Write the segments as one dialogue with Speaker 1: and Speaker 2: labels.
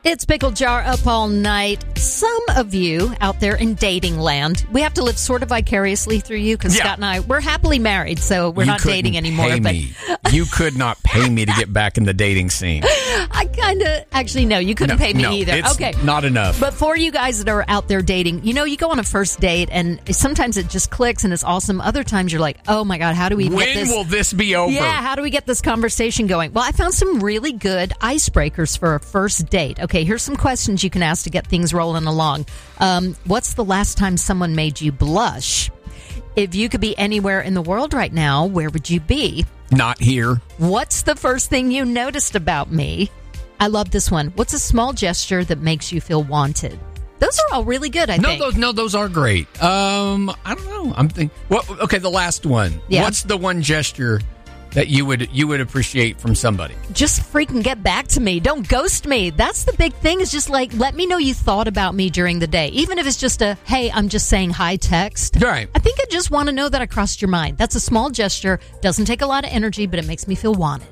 Speaker 1: It's Pickle Jar up all night. Some of you out there in dating land, we have to live sort of vicariously through you because Scott and I, we're happily married, so we're not dating anymore.
Speaker 2: You could not pay me to get back in the dating scene.
Speaker 1: I kind of, actually, no, you couldn't pay me either.
Speaker 2: It's
Speaker 1: okay,
Speaker 2: not enough.
Speaker 1: But for you guys that are out there dating, you go on a first date and sometimes it just clicks and it's awesome. Other times you're like, oh my God, how do we get this?
Speaker 2: When will this be over?
Speaker 1: Yeah, how do we get this conversation going? Well, I found some really good icebreakers for a first date. Okay, here's some questions you can ask to get things rolling along. What's the last time someone made you blush? If you could be anywhere in the world right now, where would you be?
Speaker 2: Not here.
Speaker 1: What's the first thing you noticed about me? I love this one. What's a small gesture that makes you feel wanted? Those are all really good, I think.
Speaker 2: Those are great. I don't know. I'm thinking. Well, okay, the last one.
Speaker 1: Yeah.
Speaker 2: What's the one gesture that you would appreciate from somebody?
Speaker 1: Just freaking get back to me. Don't ghost me. That's the big thing, is just like, let me know you thought about me during the day. Even if it's just a, hey, I'm just saying hi text.
Speaker 2: Right.
Speaker 1: I think I just want to know that I crossed your mind. That's a small gesture. Doesn't take a lot of energy, but it makes me feel wanted.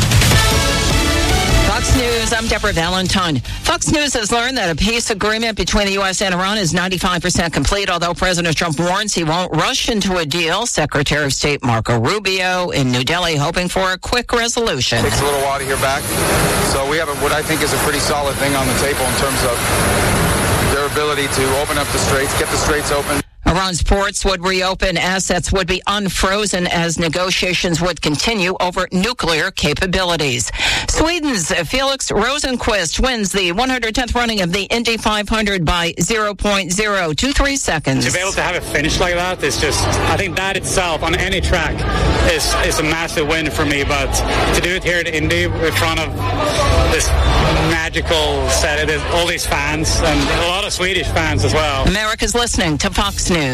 Speaker 3: Fox News, I'm Deborah Valentine. Fox News has learned that a peace agreement between the U.S. and Iran is 95% complete, although President Trump warns he won't rush into a deal. Secretary of State Marco Rubio in New Delhi hoping for a quick resolution.
Speaker 4: It takes a little while to hear back. So we have what I think is a pretty solid thing on the table in terms of their ability to open up the straits, get the straits open.
Speaker 3: Iran's ports would reopen, assets would be unfrozen as negotiations would continue over nuclear capabilities. Sweden's Felix Rosenqvist wins the 110th running of the Indy 500 by 0.023 seconds.
Speaker 5: To be able to have it finish like that is just, I think that itself on any track is a massive win for me. But to do it here at Indy in front of this magical set, all these fans and a lot of Swedish fans as well.
Speaker 3: America's listening to Fox News.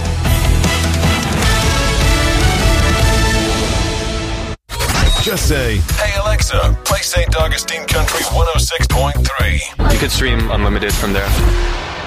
Speaker 6: Just say, hey Alexa, play St. Augustine Country 106.3.
Speaker 7: You could stream unlimited from there.